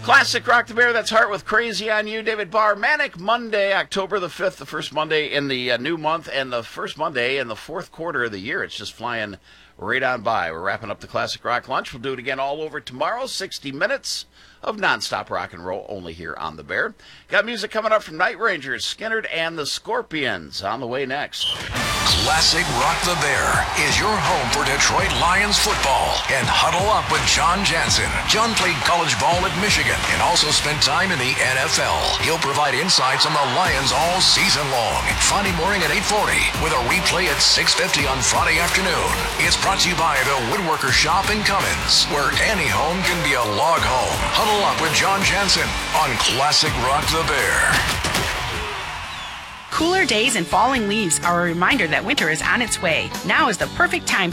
Classic Rock the Bear, that's Heart with Crazy on You. David Barr, Manic Monday, October the 5th, the first Monday in the new month, and the first Monday in the fourth quarter of the year. It's just flying right on by. We're wrapping up the Classic Rock Lunch. We'll do it again all over tomorrow, 60 minutes of nonstop rock and roll, only here on The Bear. Got music coming up from Night Rangers, Skynyrd, and the Scorpions on the way next. Classic Rock the Bear is your home for Detroit Lions football. And huddle up with John Jansen. John played college ball at Michigan and also spent time in the NFL. He'll provide insights on the Lions all season long. Friday morning at 8:40 with a replay at 6:50 on Friday afternoon. It's brought to you by the Woodworker Shop in Cummins, where any home can be a log home. Huddle up with John Jansen on Classic Rock the Bear. Cooler days and falling leaves are a reminder that winter is on its way. Now is the perfect time